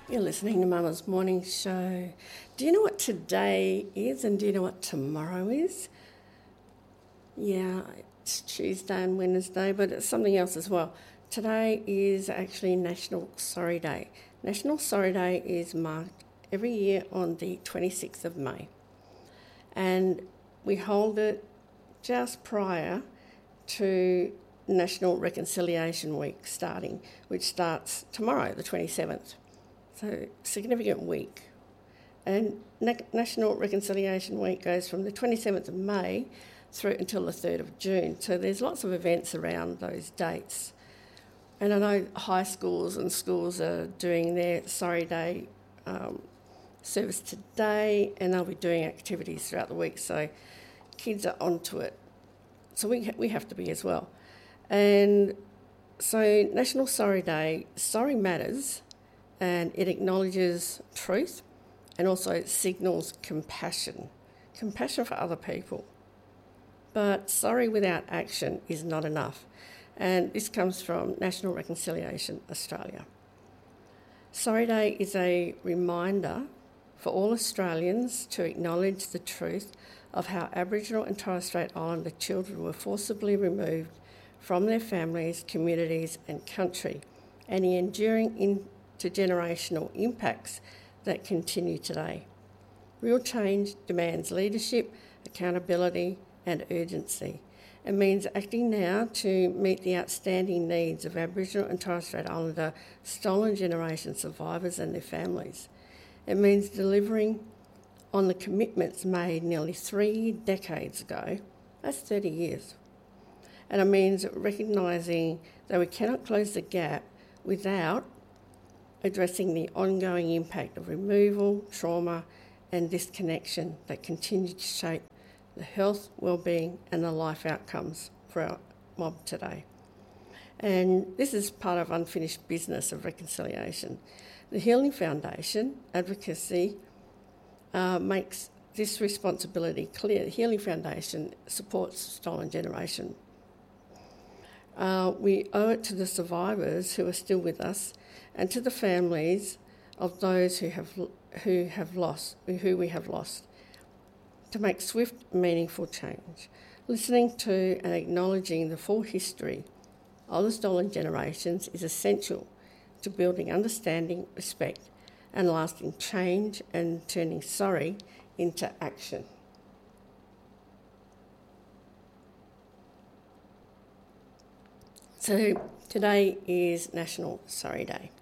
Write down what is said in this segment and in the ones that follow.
You're listening to Mama's Morning Show. Do you know what today is and do you know what tomorrow is? Yeah, it's Tuesday and Wednesday, but it's something else as well. Today is actually National Sorry Day. National Sorry Day is marked every year on the 26th of May. And we hold it just prior to National Reconciliation Week starting, which starts tomorrow, the 27th. So, significant week. And National Reconciliation Week goes from the 27th of May through until the 3rd of June. So there's lots of events around those dates. And I know high schools and schools are doing their Sorry Day service today, and they'll be doing activities throughout the week. So kids are onto it. So we have to be as well. And so National Sorry Day, sorry matters, and it acknowledges truth and also signals compassion for other people. But sorry without action is not enough. And this comes from National Reconciliation Australia. Sorry Day is a reminder for all Australians to acknowledge the truth of how Aboriginal and Torres Strait Islander children were forcibly removed from their families, communities and country, and the enduring intergenerational impacts that continue today. Real change demands leadership, accountability and urgency. It means acting now to meet the outstanding needs of Aboriginal and Torres Strait Islander stolen generation survivors and their families. It means delivering on the commitments made nearly 3 decades ago. That's 30 years. And it means recognising that we cannot close the gap without addressing the ongoing impact of removal, trauma and disconnection that continue to shape the health, well-being and the life outcomes for our mob today. And this is part of unfinished business of reconciliation. The Healing Foundation advocacy makes this responsibility clear. The Healing Foundation supports Stolen Generation. We owe it to the survivors who are still with us and to the families of those who we have lost, to make swift, meaningful change. Listening to and acknowledging the full history of the stolen generations is essential to building understanding, respect and lasting change and turning sorry into action. So today is National Sorry Day.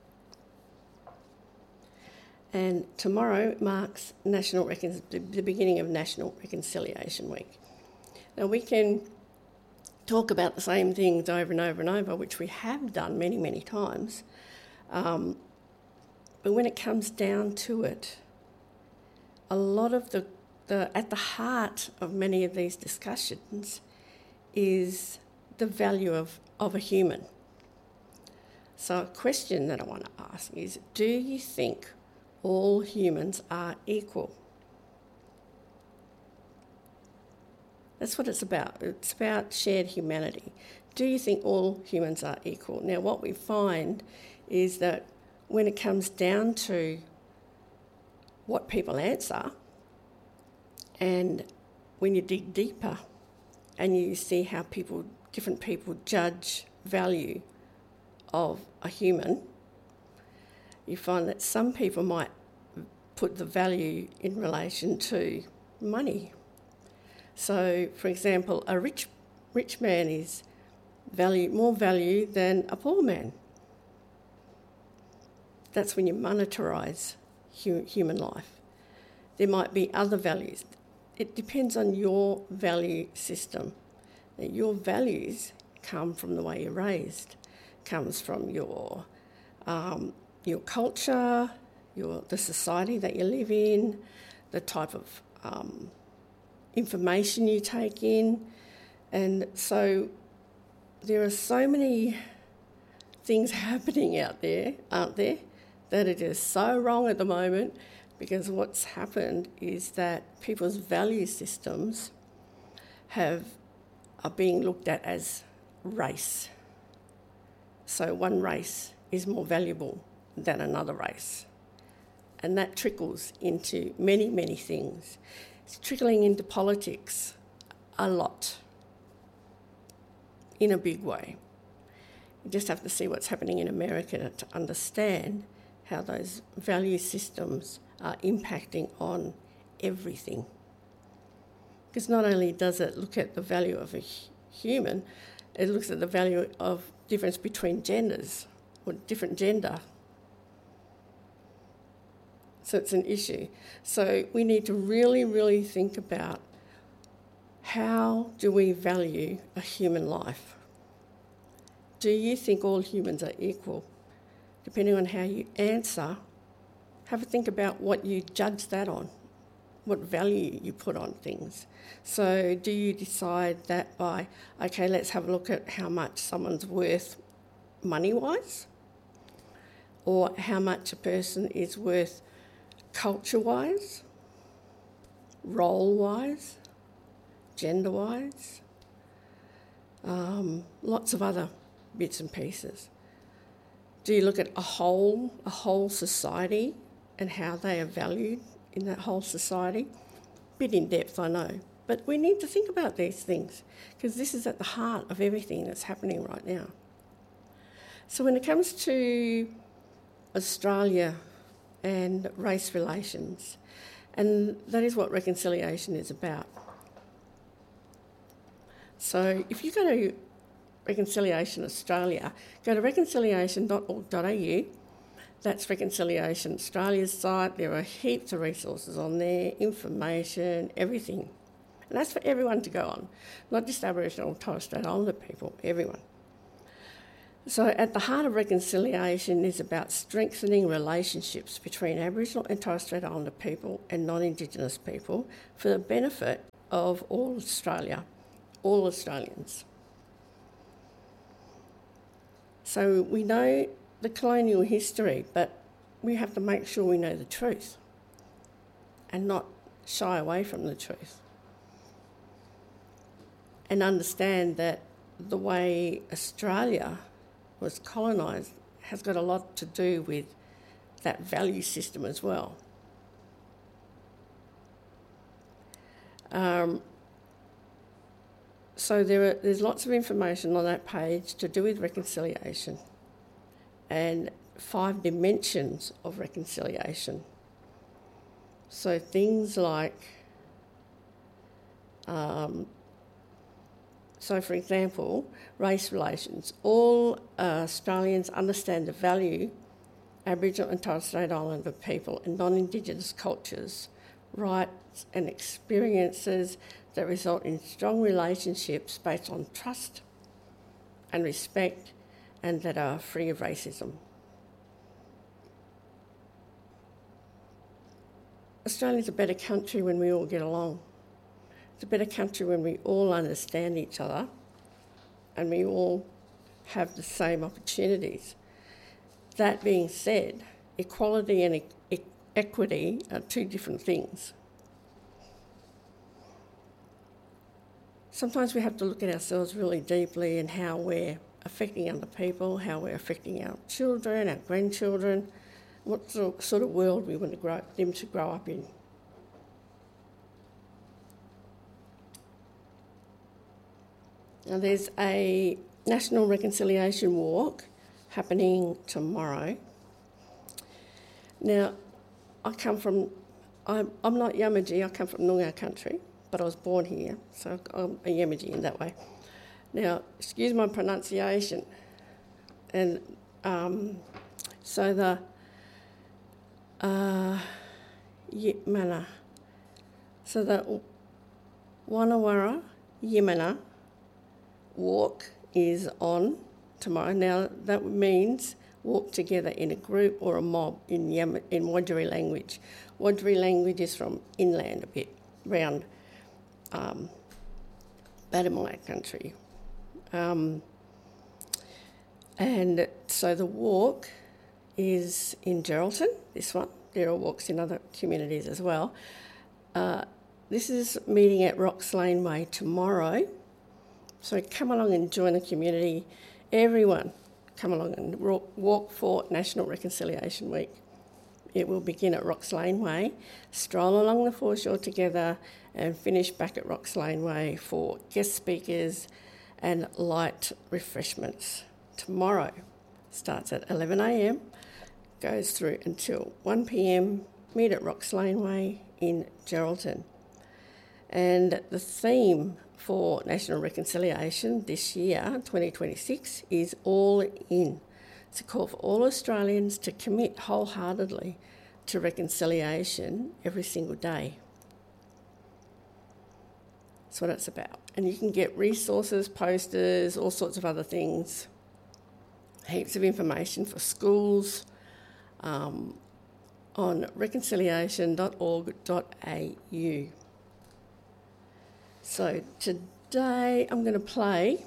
And tomorrow marks the beginning of National Reconciliation Week. Now we can talk about the same things over and over and over, which we have done many, many times. But when it comes down to it, a lot of the at the heart of many of these discussions is the value of a human. So a question that I want to ask is, do you think all humans are equal? That's what it's about. It's about shared humanity. Do you think all humans are equal? Now, what we find is that when it comes down to what people answer, and when you dig deeper and you see how different people judge value of a human, you find that some people might put the value in relation to money. So, for example, a rich man is more value than a poor man. That's when you monetize human life. There might be other values. It depends on your value system. Your values come from the way you're raised, comes from your culture, the society that you live in, the type of information you take in. And so there are so many things happening out there, aren't there, that it is so wrong at the moment, because what's happened is that people's value systems are being looked at as race. So one race is more valuable than another race. And that trickles into many, many things. It's trickling into politics a lot, in a big way. You just have to see what's happening in America to understand how those value systems are impacting on everything. Because not only does it look at the value of a human, it looks at the value of difference between genders or different gender. So it's an issue. So we need to really, really think about how do we value a human life? Do you think all humans are equal? Depending on how you answer, have a think about what you judge that on, what value you put on things. So do you decide that by, okay, let's have a look at how much someone's worth money-wise, or how much a person is worth culture-wise, role-wise, gender-wise, lots of other bits and pieces. Do you look at a whole society and how they are valued in that whole society? Bit in depth, I know, but we need to think about these things because this is at the heart of everything that's happening right now. So when it comes to Australia and race relations, and that is what reconciliation is about. So if you go to Reconciliation Australia, go to reconciliation.org.au. That's Reconciliation Australia's site. There are heaps of resources on there, information, everything. And that's for everyone to go on, not just Aboriginal and Torres Strait Islander people, everyone. So at the heart of reconciliation is about strengthening relationships between Aboriginal and Torres Strait Islander people and non-Indigenous people for the benefit of all Australia, all Australians. So we know the colonial history, but we have to make sure we know the truth and not shy away from the truth. And understand that the way Australia was colonised has got a lot to do with that value system as well. So there's lots of information on that page to do with reconciliation and 5 dimensions of reconciliation. So things like, so for example, race relations. All Australians understand the value Aboriginal and Torres Strait Islander people and non-Indigenous cultures, rights and experiences that result in strong relationships based on trust and respect and that are free of racism. Australia's a better country when we all get along. It's a better country when we all understand each other and we all have the same opportunities. That being said, equality and equity are 2 different things. Sometimes we have to look at ourselves really deeply and how we're affecting other people, how we're affecting our children, our grandchildren, what sort of world we want them to grow up in. Now there's a National Reconciliation Walk happening tomorrow. Now, I'm not Yamaji, I come from Noongar country, but I was born here, so I'm a Yamaji in that way. Now, excuse my pronunciation. And so the Yimana. So the Wanawara Yimana walk is on tomorrow. Now, that means walk together in a group or a mob in Wadjuri language. Wadjuri language is from inland a bit, around Badimai country. And so the walk is in Geraldton, this one. There are walks in other communities as well. This is meeting at Rocks Laneway tomorrow. So come along and join the community. Everyone come along and walk for National Reconciliation Week. It will begin at Rocks Laneway, stroll along the foreshore together and finish back at Rocks Laneway for guest speakers and light refreshments. Tomorrow starts at 11am, goes through until 1pm, meet at Rocks Laneway in Geraldton. And the theme for National Reconciliation this year, 2026, is All In. It's a call for all Australians to commit wholeheartedly to reconciliation every single day. That's what it's about. And you can get resources, posters, all sorts of other things, heaps of information for schools on reconciliation.org.au. So today I'm going to play,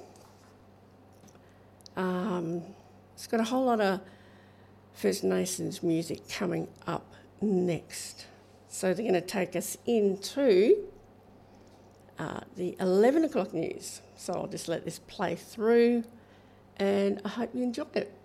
it's got a whole lot of First Nations music coming up next. So they're going to take us into the 11 o'clock news. So I'll just let this play through and I hope you enjoy it.